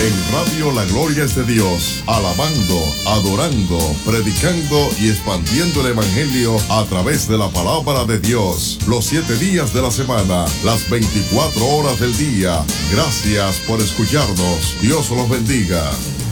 En Radio La Gloria es de Dios, alabando, adorando, predicando y expandiendo el Evangelio a través de la palabra de Dios. Los 7 días de la semana, las 24 horas del día. Gracias por escucharnos. Dios los bendiga.